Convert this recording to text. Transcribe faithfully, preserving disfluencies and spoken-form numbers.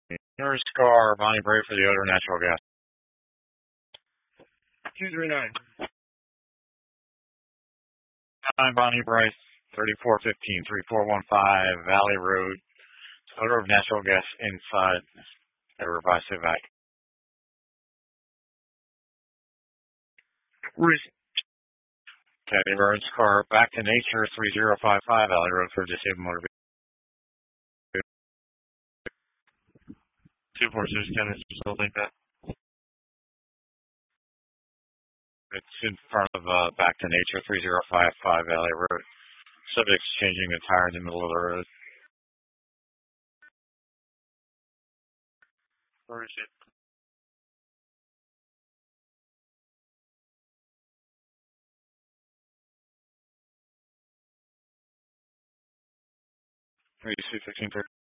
Nurse Car, Bonnie Bray for the odor natural gas. two three nine. I'm Bonnie Bryce, thirty-four fifteen, three four one five Valley Road. Odor of natural gas inside a revised evac. Teddy Burns Car, Back to Nature, three zero five five Valley Road for disabled motor vehicle. two four six Dennis, still think that? It's in front of uh, Back to Nature, three zero five five Valley Road. Subject's changing a tire in the middle of the road. Where is it? Are you C fifteen thirty?